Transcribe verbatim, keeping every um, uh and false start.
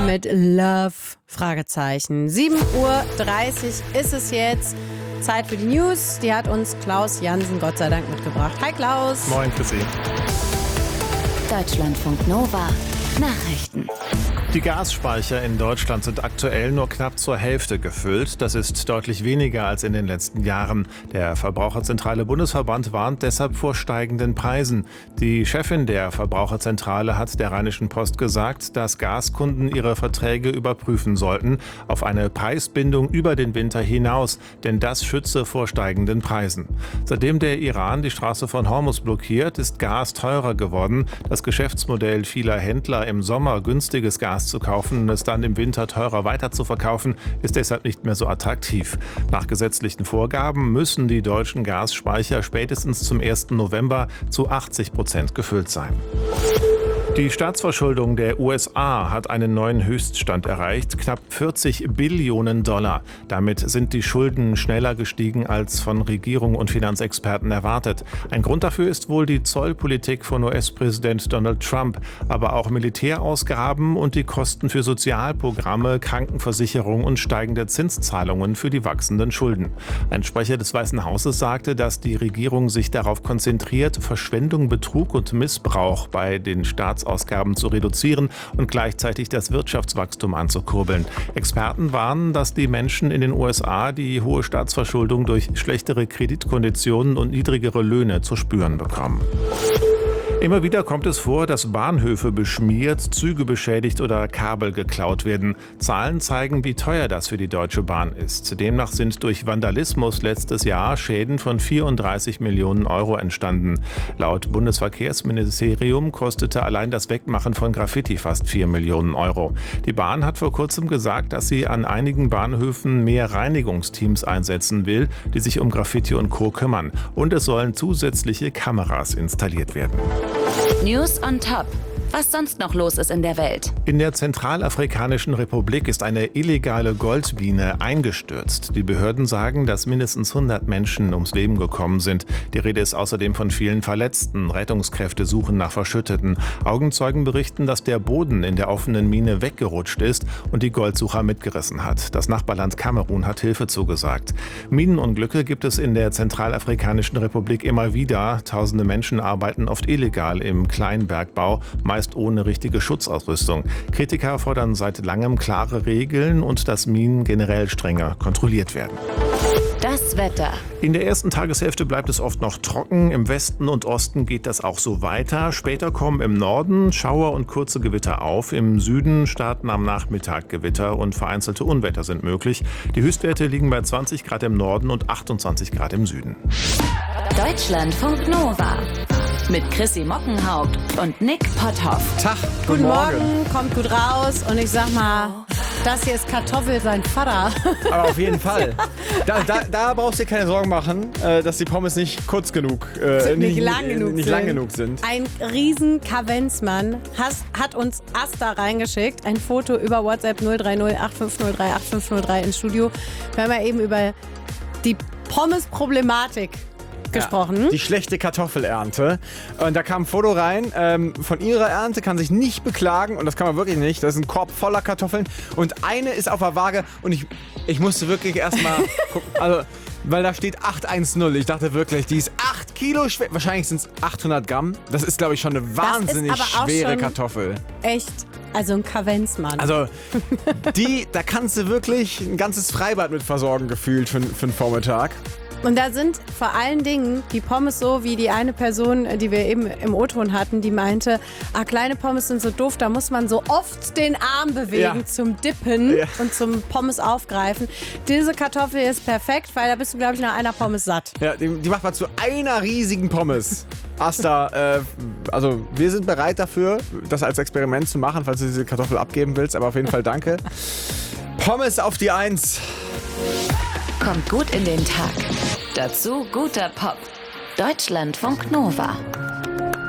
mit Love, Fragezeichen. sieben Uhr dreißig ist es jetzt. Zeit für die News. Die hat uns Klaus Jansen Gott sei Dank mitgebracht. Hi Klaus. Moin, Chrissy. Deutschlandfunk Nova. Nachrichten. Die Gasspeicher in Deutschland sind aktuell nur knapp zur Hälfte gefüllt. Das ist deutlich weniger als in den letzten Jahren. Der Verbraucherzentrale Bundesverband warnt deshalb vor steigenden Preisen. Die Chefin der Verbraucherzentrale hat der Rheinischen Post gesagt, dass Gaskunden ihre Verträge überprüfen sollten auf eine Preisbindung über den Winter hinaus, denn das schütze vor steigenden Preisen. Seitdem der Iran die Straße von Hormuz blockiert, ist Gas teurer geworden. Das Geschäftsmodell vieler Händler, im Sommer günstiges Gas zu kaufen und es dann im Winter teurer weiter zu verkaufen, ist deshalb nicht mehr so attraktiv. Nach gesetzlichen Vorgaben müssen die deutschen Gasspeicher spätestens zum ersten November zu achtzig Prozent gefüllt sein. Die Staatsverschuldung der U S A hat einen neuen Höchststand erreicht, knapp vierzig Billionen Dollar. Damit sind die Schulden schneller gestiegen als von Regierung und Finanzexperten erwartet. Ein Grund dafür ist wohl die Zollpolitik von U S-Präsident Donald Trump, aber auch Militärausgaben und die Kosten für Sozialprogramme, Krankenversicherung und steigende Zinszahlungen für die wachsenden Schulden. Ein Sprecher des Weißen Hauses sagte, dass die Regierung sich darauf konzentriert, Verschwendung, Betrug und Missbrauch bei den Staats Ausgaben zu reduzieren und gleichzeitig das Wirtschaftswachstum anzukurbeln. Experten warnen, dass die Menschen in den U S A die hohe Staatsverschuldung durch schlechtere Kreditkonditionen und niedrigere Löhne zu spüren bekommen. Immer wieder kommt es vor, dass Bahnhöfe beschmiert, Züge beschädigt oder Kabel geklaut werden. Zahlen zeigen, wie teuer das für die Deutsche Bahn ist. Demnach sind durch Vandalismus letztes Jahr Schäden von vierunddreißig Millionen Euro entstanden. Laut Bundesverkehrsministerium kostete allein das Wegmachen von Graffiti fast vier Millionen Euro. Die Bahn hat vor kurzem gesagt, dass sie an einigen Bahnhöfen mehr Reinigungsteams einsetzen will, die sich um Graffiti und Co. kümmern. Und es sollen zusätzliche Kameras installiert werden. News on Top. Was sonst noch los ist in der Welt. In der Zentralafrikanischen Republik ist eine illegale Goldmine eingestürzt. Die Behörden sagen, dass mindestens hundert Menschen ums Leben gekommen sind. Die Rede ist außerdem von vielen Verletzten. Rettungskräfte suchen nach Verschütteten. Augenzeugen berichten, dass der Boden in der offenen Mine weggerutscht ist und die Goldsucher mitgerissen hat. Das Nachbarland Kamerun hat Hilfe zugesagt. Minenunglücke gibt es in der Zentralafrikanischen Republik immer wieder. Tausende Menschen arbeiten oft illegal im Kleinbergbau, meist ohne richtige Schutzausrüstung. Kritiker fordern seit langem klare Regeln und dass Minen generell strenger kontrolliert werden. Das Wetter. In der ersten Tageshälfte bleibt es oft noch trocken. Im Westen und Osten geht das auch so weiter. Später kommen im Norden Schauer und kurze Gewitter auf. Im Süden starten am Nachmittag Gewitter und vereinzelte Unwetter sind möglich. Die Höchstwerte liegen bei zwanzig Grad im Norden und achtundzwanzig Grad im Süden. Deutschlandfunk Nova. Mit Chrissy Mockenhaupt und Nick Potthoff. Tag, guten, guten Morgen. Morgen, kommt gut raus und ich sag mal, das hier ist Kartoffel sein Vater. Aber auf jeden Fall. Da, da, da brauchst du dir keine Sorgen machen, dass die Pommes nicht kurz genug, äh, nicht, nicht, lang, genug nicht sind. lang genug sind. Ein riesen Kavenzmann has, hat uns Asta reingeschickt. Ein Foto über WhatsApp null drei null acht fünf null drei acht fünf null drei ins Studio. Wir haben ja eben über die Pommes-Problematik gesprochen. Ja, die schlechte Kartoffelernte. Und da kam ein Foto rein ähm, von ihrer Ernte, kann sich nicht beklagen und das kann man wirklich nicht. Das ist ein Korb voller Kartoffeln und eine ist auf der Waage und ich, ich musste wirklich erstmal gucken, also, weil da steht acht hundert. Ich dachte wirklich, die ist acht Kilo schwer. Wahrscheinlich sind es achthundert Gramm. Das ist, glaube ich, schon eine wahnsinnig schwere Kartoffel. Echt? Also ein Kavenzmann. Also, die, da kannst du wirklich ein ganzes Freibad mit versorgen, gefühlt für, für einen Vormittag. Und da sind vor allen Dingen die Pommes so, wie die eine Person, die wir eben im O-Ton hatten, die meinte, ah, kleine Pommes sind so doof, da muss man so oft den Arm bewegen ja. zum Dippen ja. und zum Pommes aufgreifen. Diese Kartoffel ist perfekt, weil da bist du, glaube ich, nach einer Pommes satt. Ja, die, die macht man zu einer riesigen Pommes. Asta, äh, also wir sind bereit dafür, das als Experiment zu machen, falls du diese Kartoffel abgeben willst, aber auf jeden Fall danke. Pommes auf die Eins. Kommt gut in den Tag. Dazu guter Pop. Deutschlandfunk Nova.